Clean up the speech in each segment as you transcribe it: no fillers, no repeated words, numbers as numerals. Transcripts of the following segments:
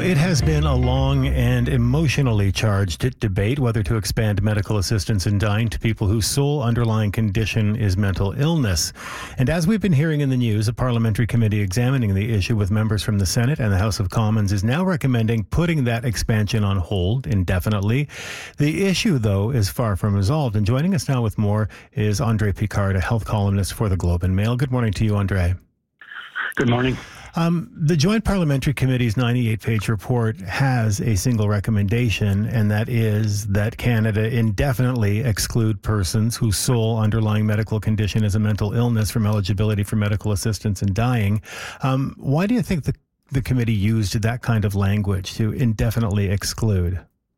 It has been a long and emotionally charged debate whether to expand medical assistance in dying to people whose sole underlying condition is mental illness. And as we've been hearing in the news, a parliamentary committee examining the issue with members from the Senate and the House of Commons is now recommending putting that expansion on hold indefinitely. The issue, though, is far from resolved. And joining us now with more is Andre Picard, a health columnist for the Globe and Mail. Good morning to you, Andre. Good morning. The Joint Parliamentary Committee's 98-page report has a single recommendation, and that is that Canada indefinitely exclude persons whose sole underlying medical condition is a mental illness from eligibility for medical assistance in dying. Why do you think the committee used that kind of language to indefinitely exclude?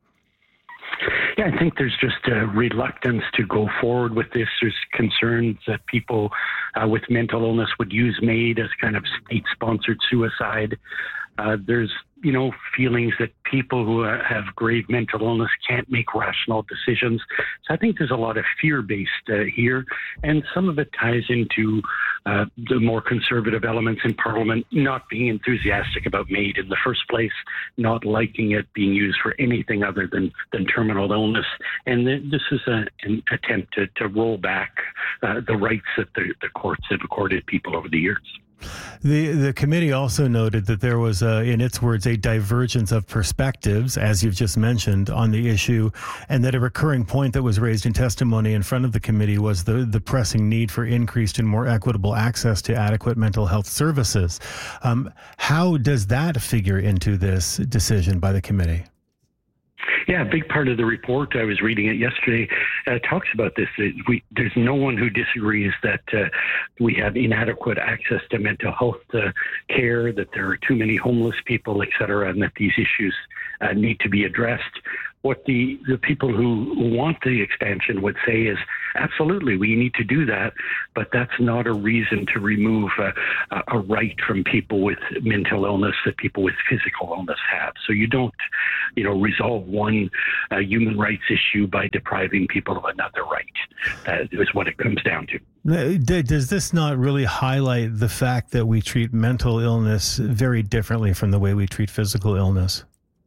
Yeah, I think there's just a reluctance to go forward with this. There's concerns that people with mental illness would use MAID as kind of state-sponsored suicide. There's, feelings that people who have grave mental illness can't make rational decisions. So I think there's a lot of fear-based here, and some of it ties into the more conservative elements in Parliament not being enthusiastic about MAID in the first place, not liking it being used for anything other than terminal illness. And this is an attempt to roll back the rights that the courts have accorded people over the years. The committee also noted that there was, in its words, a divergence of perspectives, as you've just mentioned, on the issue, and that a recurring point that was raised in testimony in front of the committee was the pressing need for increased and more equitable access to adequate mental health services. How does that figure into this decision by the committee? Yeah, a big part of the report, I was reading it yesterday, talks about this. There's no one who disagrees that we have inadequate access to mental health care, that there are too many homeless people, et cetera, and that these issues need to be addressed. What the people who want the expansion would say is, absolutely, we need to do that, but that's not a reason to remove a right from people with mental illness that people with physical illness have. So you don't, resolve one human rights issue by depriving people of another right. That is what it comes down to. Does this not really highlight the fact that we treat mental illness very differently from the way we treat physical illness?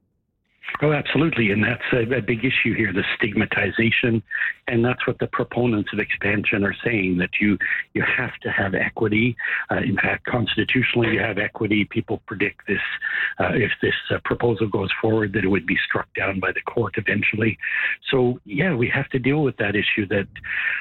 Oh, absolutely. And that's a big issue here, the stigmatization. And that's what the proponents of expansion are saying, that you have to have equity. In fact, constitutionally, you have equity. People predict this, if this proposal goes forward, that it would be struck down by the court eventually. So, yeah, we have to deal with that issue that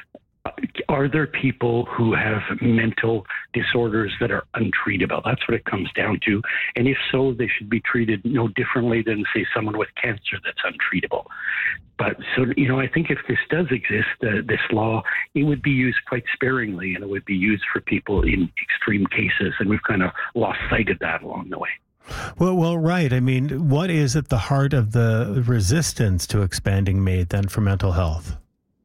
are there people who have mental disorders that are untreatable? That's what it comes down to. And if so, they should be treated no differently than, say, someone with cancer that's untreatable. But so, I think if this does exist, this law, it would be used quite sparingly, and it would be used for people in extreme cases. And we've kind of lost sight of that along the way. Well, right. I mean, what is at the heart of the resistance to expanding MAID then for mental health?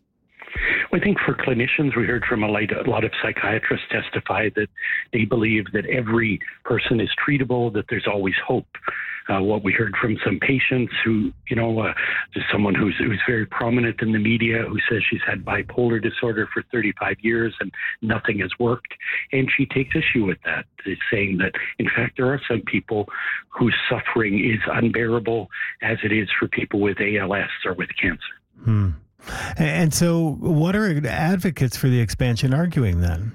I think for clinicians, we heard from a lot of psychiatrists testify that they believe that every person is treatable, that there's always hope. What we heard from some patients who, there's someone who's very prominent in the media who says she's had bipolar disorder for 35 years and nothing has worked. And she takes issue with that, saying that, in fact, there are some people whose suffering is unbearable as it is for people with ALS or with cancer. And so what are advocates for the expansion arguing then?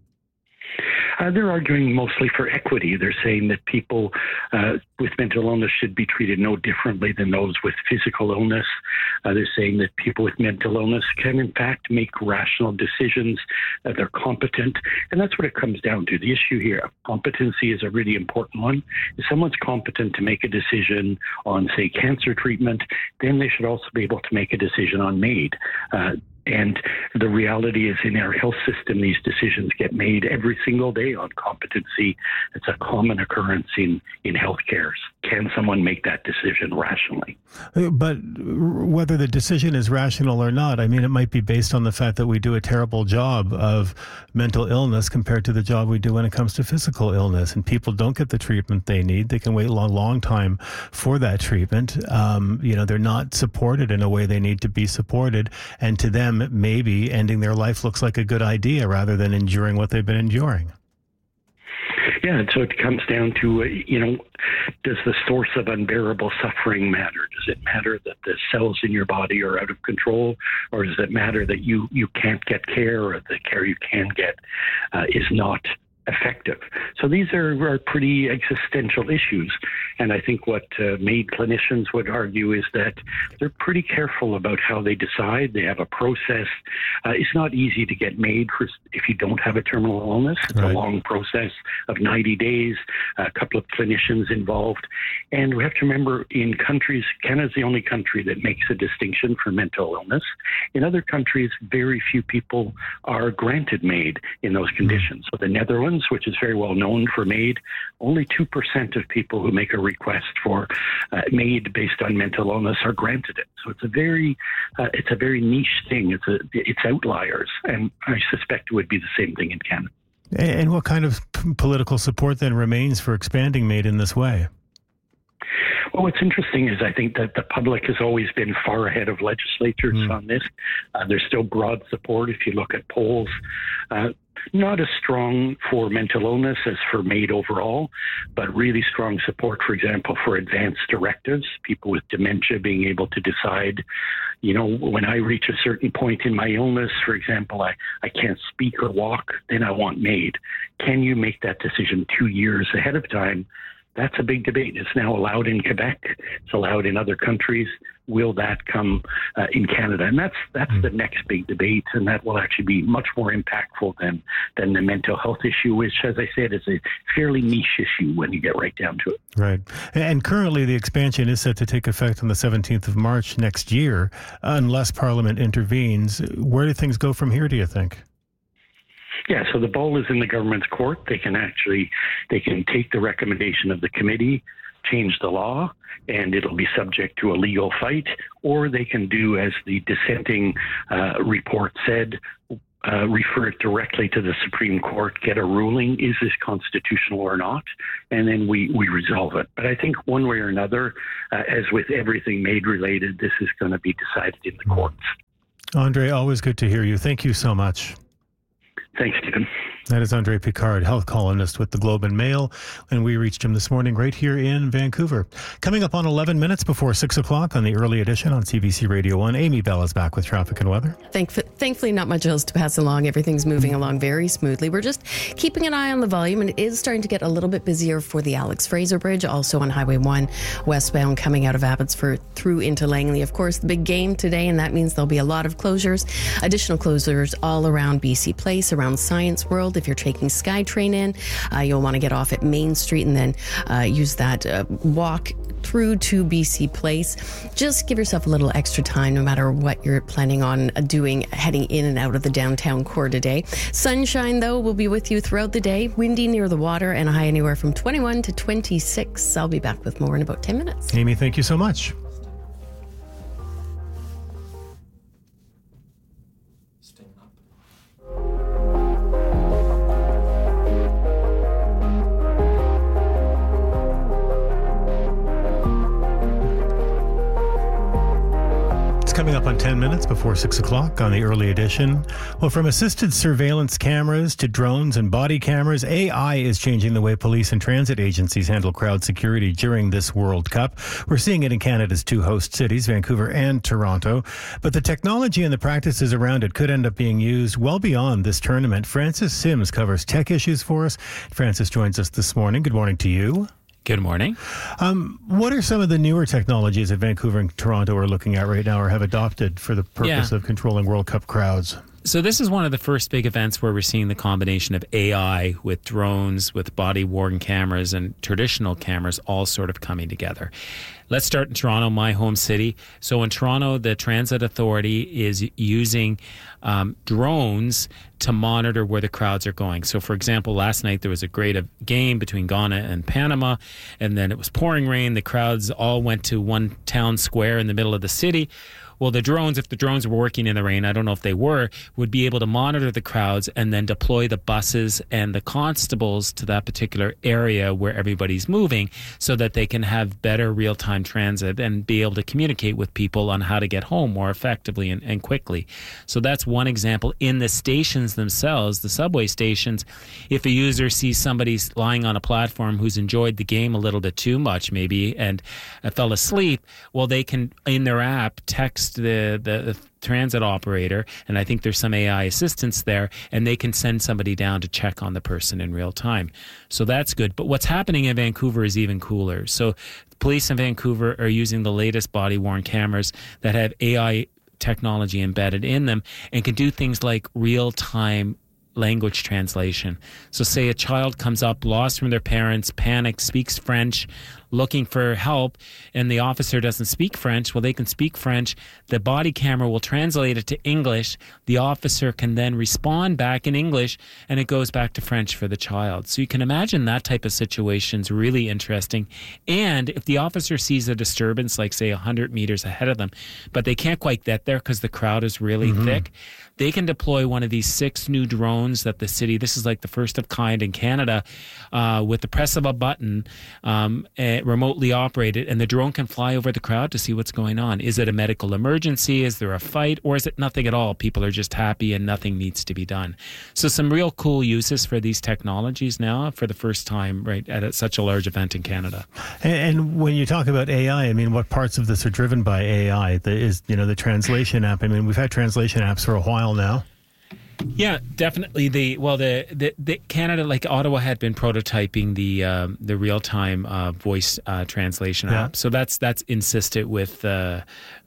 They're arguing mostly for equity. They're saying that people with mental illness should be treated no differently than those with physical illness. They're saying that people with mental illness can, in fact, make rational decisions, that they're competent. And that's what it comes down to. The issue here, competency is a really important one. If someone's competent to make a decision on, say, cancer treatment, then they should also be able to make a decision on MAID. And the reality is, in our health system, these decisions get made every single day on competency. It's a common occurrence in healthcare. Can someone make that decision rationally? But whether the decision is rational or not, I mean, it might be based on the fact that we do a terrible job of mental illness compared to the job we do when it comes to physical illness. And people don't get the treatment they need. They can wait a long time for that treatment. They're not supported in a way they need to be supported. And to them, maybe ending their life looks like a good idea rather than enduring what they've been enduring. Yeah, and so it comes down to, does the source of unbearable suffering matter? Does it matter that the cells in your body are out of control, or does it matter that you can't get care, or the care you can get is not effective? So these are pretty existential issues. And I think what MAID clinicians would argue is that they're pretty careful about how they decide. They have a process. It's not easy to get MAID if you don't have a terminal illness. It's a long process of 90 days, a couple of clinicians involved. And we have to remember, in countries, Canada's the only country that makes a distinction for mental illness. In other countries, very few people are granted MAID in those conditions. So the Netherlands, which is very well known for MAID, only 2% of people who make a request for MAID based on mental illness are granted it. So it's a very niche thing. It's outliers, and I suspect it would be the same thing in Canada. And what kind of political support then remains for expanding MAID in this way? Well, what's interesting is I think that the public has always been far ahead of legislatures on this. There's still broad support if you look at polls. Not as strong for mental illness as for MAID overall, but really strong support, for example, for advanced directives, people with dementia being able to decide, when I reach a certain point in my illness, for example, I can't speak or walk, then I want MAID. Can you make that decision 2 years ahead of time? That's a big debate. It's now allowed in Quebec. It's allowed in other countries. Will that come in Canada? And that's the next big debate, and that will actually be much more impactful than the mental health issue, which, as I said, is a fairly niche issue when you get right down to it. Right. And currently the expansion is set to take effect on the 17th of March next year, unless Parliament intervenes. Where do things go from here, do you think? Yeah, so the ball is in the government's court. They can take the recommendation of the committee, change the law, and it'll be subject to a legal fight, or they can do as the dissenting report said, refer it directly to the Supreme Court, get a ruling, is this constitutional or not, and then we resolve it. But I think one way or another, as with everything MAID related, this is going to be decided in the courts. Andre, always good to hear you. Thank you so much. Thanks, Stephen. That is Andre Picard, health columnist with the Globe and Mail, and we reached him this morning right here in Vancouver. Coming up on 11 minutes before 6 o'clock on the early edition on CBC Radio 1, Amy Bell is back with traffic and weather. Thankfully, not much else to pass along. Everything's moving along very smoothly. We're just keeping an eye on the volume, and it is starting to get a little bit busier for the Alex Fraser Bridge, also on Highway 1 westbound coming out of Abbotsford through into Langley. Of course, the big game today, and that means there'll be a lot of closures, additional closures all around BC Place, around Science World. If you're taking SkyTrain in, you'll want to get off at Main Street and then use that walk through to BC Place. Just give yourself a little extra time no matter what you're planning on doing, heading in and out of the downtown core today. Sunshine, though, will be with you throughout the day. Windy near the water and a high anywhere from 21 to 26. I'll be back with more in about 10 minutes. Amy, thank you so much. Coming up on 10 minutes before 6 o'clock on the early edition. Well, from assisted surveillance cameras to drones and body cameras, AI is changing the way police and transit agencies handle crowd security during this World Cup. We're seeing it in Canada's two host cities, Vancouver and Toronto. But the technology and the practices around it could end up being used well beyond this tournament. Francis Sims covers tech issues for us. Francis joins us this morning. Good morning to you. Good morning. What are some of the newer technologies that Vancouver and Toronto are looking at right now or have adopted for the purpose of controlling World Cup crowds? So this is one of the first big events where we're seeing the combination of AI with drones, with body-worn cameras and traditional cameras all sort of coming together. Let's start in Toronto, my home city. So in Toronto, the Transit Authority is using drones to monitor where the crowds are going. So, for example, last night there was a great game between Ghana and Panama, and then it was pouring rain. The crowds all went to one town square in the middle of the city. Well, the drones, if the drones were working in the rain, I don't know if they were, would be able to monitor the crowds and then deploy the buses and the constables to that particular area where everybody's moving so that they can have better real-time transit and be able to communicate with people on how to get home more effectively and quickly. So that's one example. In the stations themselves, the subway stations, if a user sees somebody lying on a platform who's enjoyed the game a little bit too much maybe and fell asleep, well, they can, in their app, text the transit operator, and I think there's some AI assistance there, and they can send somebody down to check on the person in real time. So that's good. But what's happening in Vancouver is even cooler. So the police in Vancouver are using the latest body-worn cameras that have AI technology embedded in them and can do things like real-time language translation. So say a child comes up, lost from their parents, panicked, speaks French, looking for help, and the officer doesn't speak French. Well, they can speak French. The body camera will translate it to English. The officer can then respond back in English, and it goes back to French for the child. So you can imagine that type of situation is really interesting. And if the officer sees a disturbance, like say 100 meters ahead of them, but they can't quite get there because the crowd is really thick, they can deploy one of these 6 new drones that the city, this is like the first of kind in Canada, with the press of a button, remotely operated, and the drone can fly over the crowd to see what's going on. Is it a medical emergency? Is there a fight? Or is it nothing at all? People are just happy and nothing needs to be done. So some real cool uses for these technologies now for the first time, right, at such a large event in Canada. And when you talk about AI, I mean, what parts of this are driven by AI? The translation app. I mean, we've had translation apps for a while now. Yeah, definitely. The Canada, like Ottawa, had been prototyping the real time voice translation app. So that's insisted with AI.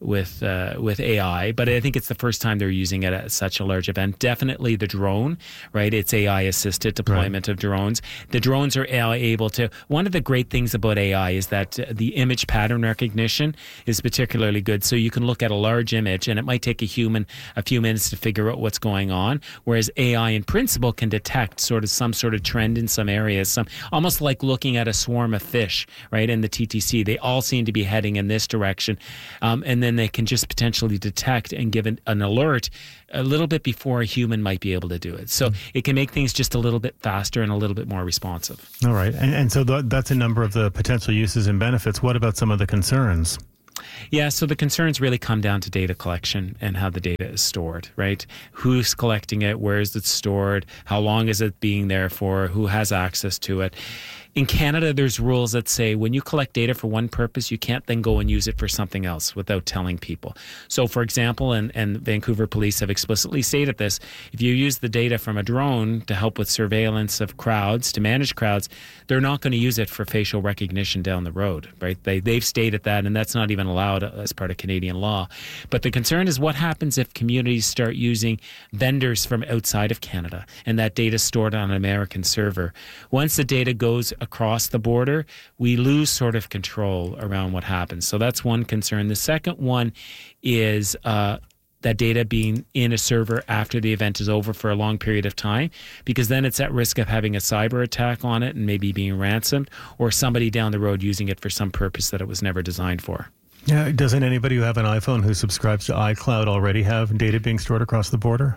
But I think it's the first time they're using it at such a large event. Definitely the drone, right? It's AI assisted deployment of drones. The drones are able to. One of the great things about AI is that the image pattern recognition is particularly good. So you can look at a large image, and it might take a human a few minutes to figure out what's going on. Whereas AI in principle can detect some sort of trend in some areas, almost like looking at a swarm of fish, right? In the TTC, they all seem to be heading in this direction. And then they can just potentially detect and give an alert a little bit before a human might be able to do it. So it can make things just a little bit faster and a little bit more responsive. All right. And so that's a number of the potential uses and benefits. What about some of the concerns? Yeah, so the concerns really come down to data collection and how the data is stored, right? Who's collecting it? Where is it stored? How long is it being there for? Who has access to it? In Canada, there's rules that say when you collect data for one purpose, you can't then go and use it for something else without telling people. So, for example, and Vancouver police have explicitly stated this, if you use the data from a drone to help with surveillance of crowds, to manage crowds, they're not going to use it for facial recognition down the road, right? They've stated that, and that's not even allowed as part of Canadian law. But the concern is what happens if communities start using vendors from outside of Canada and that data is stored on an American server. Once the data goes across the border, we lose sort of control around what happens. So that's one concern. The second one is that data being in a server after the event is over for a long period of time, because then it's at risk of having a cyber attack on it and maybe being ransomed, or somebody down the road using it for some purpose that it was never designed for. Yeah, doesn't anybody who have an iPhone who subscribes to iCloud already have data being stored across the border?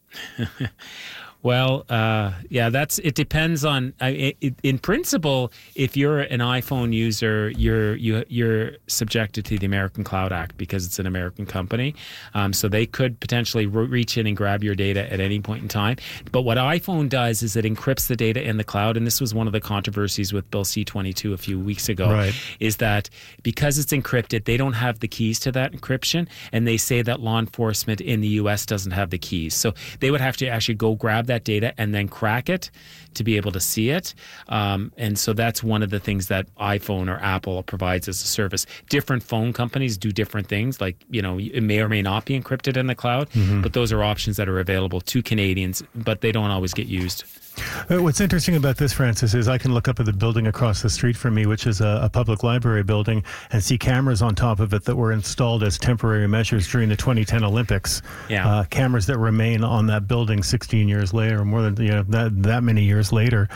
Well, it depends on. In principle, if you're an iPhone user, you're subjected to the American Cloud Act because it's an American company. So they could potentially reach in and grab your data at any point in time. But what iPhone does is it encrypts the data in the cloud, and this was one of the controversies with Bill C-22 a few weeks ago. Right. Is that because it's encrypted, they don't have the keys to that encryption, and they say that law enforcement in the U.S. doesn't have the keys. So they would have to actually go grab that data and then crack it to be able to see it. And so that's one of the things that iPhone or Apple provides as a service. Different phone companies do different things, like, it may or may not be encrypted in the cloud, but those are options that are available to Canadians, but they don't always get used. What's interesting about this, Francis, is I can look up at the building across the street from me, which is a public library building, and see cameras on top of it that were installed as temporary measures during the 2010 Olympics. Yeah. Cameras that remain on that building 16 years later, or more than that many years later.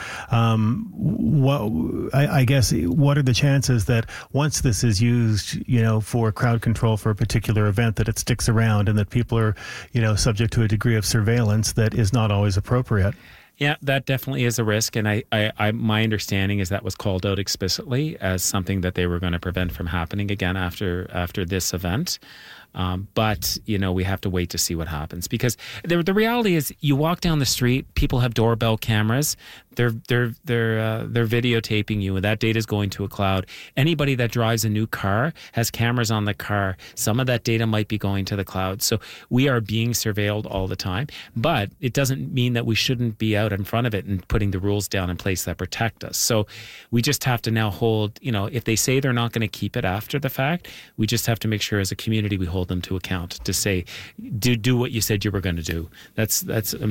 I guess what are the chances that once this is used, for crowd control for a particular event, that it sticks around and that people are, subject to a degree of surveillance that is not always appropriate? Yeah, that definitely is a risk, and I my understanding is that was called out explicitly as something that they were going to prevent from happening again after this event. But we have to wait to see what happens, because the reality is, you walk down the street, people have doorbell cameras. They're videotaping you, and that data is going to a cloud. Anybody that drives a new car has cameras on the car. Some of that data might be going to the cloud. So we are being surveilled all the time. But it doesn't mean that we shouldn't be out in front of it and putting the rules down in place that protect us. So we just have to now hold, if they say they're not going to keep it after the fact, we just have to make sure as a community we hold them to account to say, do what you said you were going to do. That's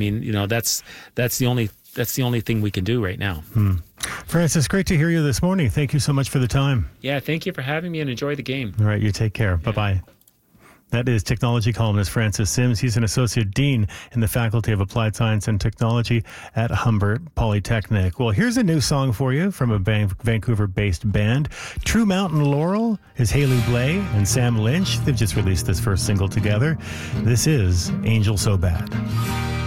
the only thing we can do right now. Francis, great to hear you this morning. Thank you so much for the time. Yeah, thank you for having me, and enjoy the game. All right, you take care. Yeah. Bye-bye. That is technology columnist Francis Sims. He's an associate dean in the Faculty of Applied Science and Technology at Humber Polytechnic. Well, here's a new song for you from a Vancouver-based band. True Mountain Laurel is Haley Blay and Sam Lynch. They've just released this first single together. This is Angel So Bad.